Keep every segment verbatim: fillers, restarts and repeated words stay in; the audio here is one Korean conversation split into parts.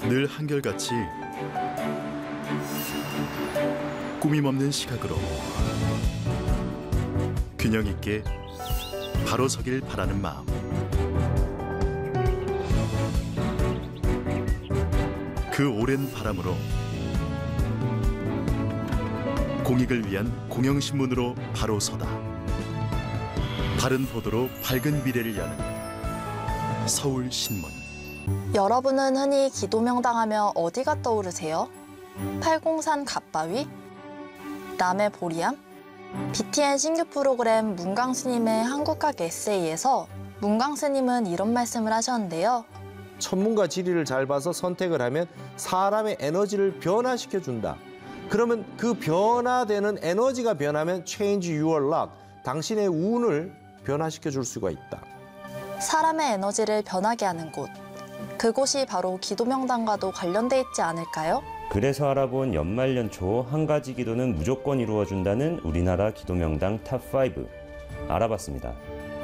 늘 한결같이 꾸밈 없는 시각으로 균형 있게 바로 서길 바라는 마음. 그 오랜 바람으로 공익을 위한 공영신문으로 바로 서다. 바른 보도로 밝은 미래를 여는 서울신문. 여러분은 흔히 기도명당하며 어디가 떠오르세요? 팔공산 갓바위? 남해 보리암? 비티엔 신규 프로그램 문광스님의 한국학 에세이에서 문광스님은 이런 말씀을 하셨는데요. 천문과 지리를 잘 봐서 선택을 하면 사람의 에너지를 변화시켜준다. 그러면 그 변화되는 에너지가 변하면 change your luck, 당신의 운을 변화시켜 줄 수가 있다. 사람의 에너지를 변하게 하는 곳. 그곳이 바로 기도명당과도 관련돼 있지 않을까요? 그래서 알아본 연말연초 한 가지 기도는 무조건 이루어준다는 우리나라 기도명당 탑 파이브 알아봤습니다.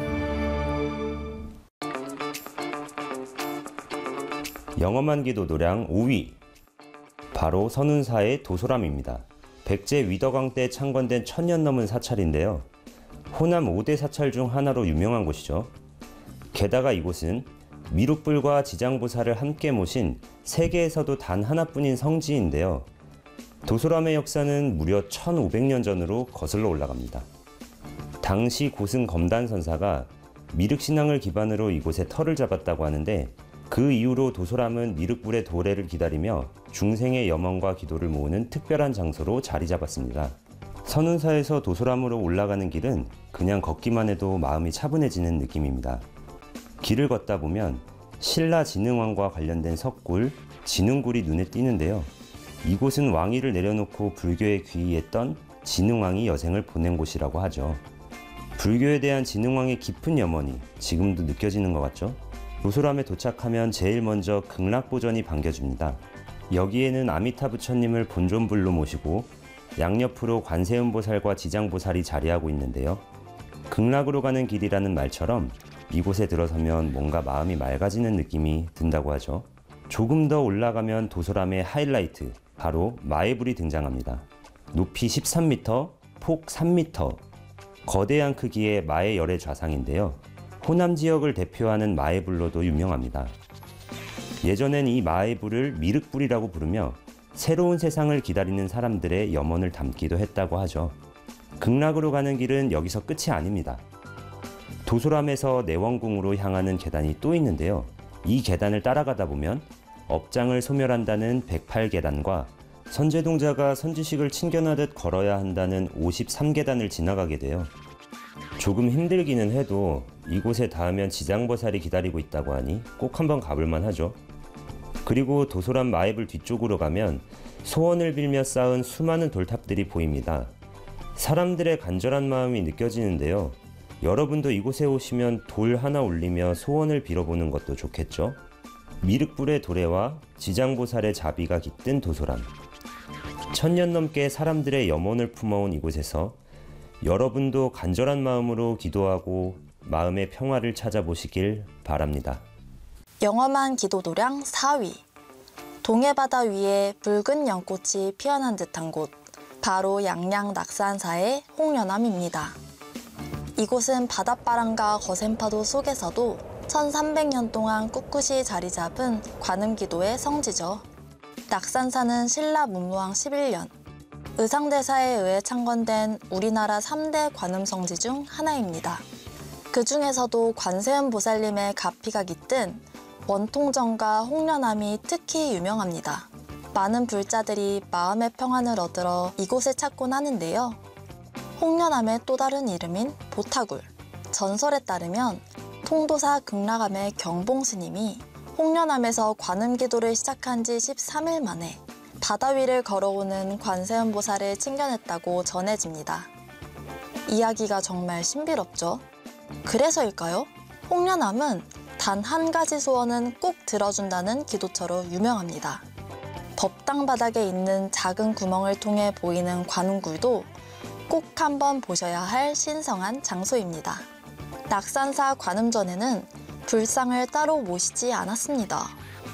영험한 기도 노량 오 위, 바로 선운사의 도소람입니다. 백제 위덕왕 때 창건된 천년 넘은 사찰인데요. 호남 오 대 사찰 중 하나로 유명한 곳이죠. 게다가 이곳은 미륵불과 지장보살을 함께 모신 세계에서도 단 하나뿐인 성지인데요. 도소람의 역사는 무려 천오백 년 전으로 거슬러 올라갑니다. 당시 고승 검단선사가 미륵신앙을 기반으로 이곳에 터를 잡았다고 하는데, 그 이후로 도소람은 미륵불의 도래를 기다리며 중생의 염원과 기도를 모으는 특별한 장소로 자리 잡았습니다. 선운사에서 도소람으로 올라가는 길은 그냥 걷기만 해도 마음이 차분해지는 느낌입니다. 길을 걷다 보면 신라 진흥왕과 관련된 석굴, 진흥굴이 눈에 띄는데요. 이곳은 왕위를 내려놓고 불교에 귀의했던 진흥왕이 여생을 보낸 곳이라고 하죠. 불교에 대한 진흥왕의 깊은 염원이 지금도 느껴지는 것 같죠? 도소람에 도착하면 제일 먼저 극락보전이 반겨줍니다. 여기에는 아미타 부처님을 본존불로 모시고 양옆으로 관세음보살과 지장보살이 자리하고 있는데요. 극락으로 가는 길이라는 말처럼 이곳에 들어서면 뭔가 마음이 맑아지는 느낌이 든다고 하죠. 조금 더 올라가면 도소람의 하이라이트, 바로 마애불이 등장합니다. 높이 십삼 미터, 폭 삼 미터, 거대한 크기의 마애 열의 좌상인데요. 호남 지역을 대표하는 마애불로도 유명합니다. 예전엔 이 마애불을 미륵불이라고 부르며 새로운 세상을 기다리는 사람들의 염원을 담기도 했다고 하죠. 극락으로 가는 길은 여기서 끝이 아닙니다. 도소람에서 내원궁으로 향하는 계단이 또 있는데요. 이 계단을 따라가다 보면 업장을 소멸한다는 백팔 계단과 선제동자가 선지식을 챙겨나듯 걸어야 한다는 오십삼 계단을 지나가게 돼요. 조금 힘들기는 해도 이곳에 닿으면 지장보살이 기다리고 있다고 하니 꼭 한번 가볼만 하죠. 그리고 도소람 마애불 뒤쪽으로 가면 소원을 빌며 쌓은 수많은 돌탑들이 보입니다. 사람들의 간절한 마음이 느껴지는데요. 여러분도 이곳에 오시면 돌 하나 올리며 소원을 빌어보는 것도 좋겠죠. 미륵불의 도래와 지장보살의 자비가 깃든 도소람. 천년 넘게 사람들의 염원을 품어온 이곳에서 여러분도 간절한 마음으로 기도하고 마음의 평화를 찾아보시길 바랍니다. 영험한 기도 노량 사 위. 동해바다 위에 붉은 연꽃이 피어난 듯한 곳, 바로 양양 낙산사의 홍련암입니다. 이곳은 바닷바람과 거센 파도 속에서도 천삼백 년 동안 꿋꿋이 자리 잡은 관음기도의 성지죠. 낙산사는 신라 문무왕 십일 년, 의상대사에 의해 창건된 우리나라 삼 대 관음성지 중 하나입니다. 그 중에서도 관세음보살님의 가피가 깃든 원통정과 홍련암이 특히 유명합니다. 많은 불자들이 마음의 평안을 얻으러 이곳을 찾곤 하는데요. 홍련암의 또 다른 이름인 보타굴. 전설에 따르면 통도사 극락암의 경봉스님이 홍련암에서 관음기도를 시작한 지 십삼 일 만에 바다 위를 걸어오는 관세음보살을 챙겨냈다고 전해집니다. 이야기가 정말 신비롭죠? 그래서일까요? 홍련암은 단 한 가지 소원은 꼭 들어준다는 기도처로 유명합니다. 법당 바닥에 있는 작은 구멍을 통해 보이는 관음굴도 꼭 한번 보셔야 할 신성한 장소입니다. 낙산사 관음전에는 불상을 따로 모시지 않았습니다.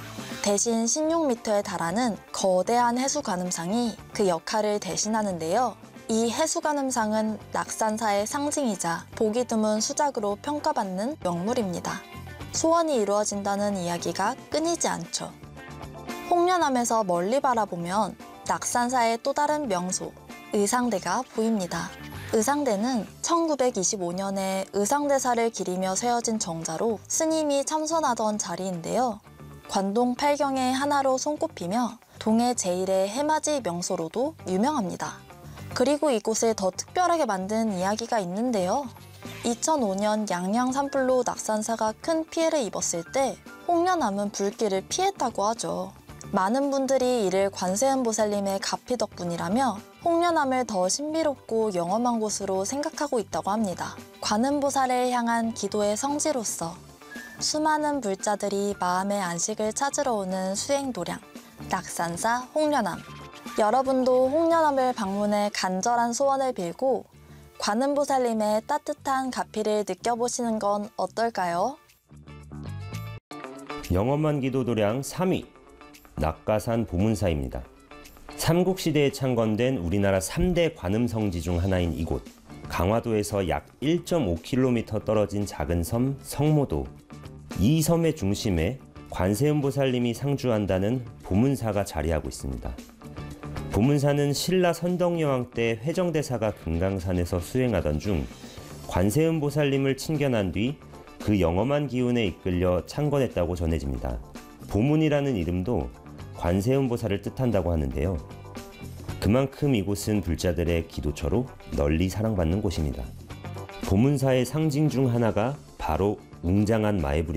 대신 십육 미터에 달하는 거대한 해수관음상이 그 역할을 대신하는데요. 이 해수관음상은 낙산사의 상징이자 보기 드문 수작으로 평가받는 명물입니다. 소원이 이루어진다는 이야기가 끊이지 않죠. 홍련암에서 멀리 바라보면 낙산사의 또 다른 명소, 의상대가 보입니다. 의상대는 천구백이십오 년에 의상대사를 기리며 세워진 정자로 스님이 참선하던 자리인데요. 관동 팔경의 하나로 손꼽히며 동해 제일의 해맞이 명소로도 유명합니다. 그리고 이곳을 더 특별하게 만든 이야기가 있는데요. 이천오 년 양양 산불로 낙산사가 큰 피해를 입었을 때 홍련암은 불길을 피했다고 하죠. 많은 분들이 이를 관세음보살님의 가피 덕분이라며 홍련암을 더 신비롭고 영험한 곳으로 생각하고 있다고 합니다. 관음보살을 향한 기도의 성지로서 수많은 불자들이 마음의 안식을 찾으러 오는 수행도량, 낙산사 홍련암. 여러분도 홍련암을 방문해 간절한 소원을 빌고 관음보살님의 따뜻한 가피를 느껴보시는 건 어떨까요? 영험한 기도 도량 삼 위, 낙가산 보문사입니다. 삼국시대에 창건된 우리나라 삼 대 관음성지 중 하나인 이곳. 강화도에서 약 일 점 오 킬로미터 떨어진 작은 섬 성모도. 이 섬의 중심에 관세음보살님이 상주한다는 보문사가 자리하고 있습니다. 보문사는 신라 선덕여왕 때 회정대사가 금강산에서 수행하던 중 관세음보살님을 친견한 뒤 그 영험한 기운에 이끌려 창건했다고 전해집니다. 보문이라는 이름도 관세음보살을 뜻한다고 하는데요. 그만큼 이곳은 불자들의 기도처로 널리 사랑받는 곳입니다. 보문사의 상징 중 하나가 바로 웅장한 마애불입니다.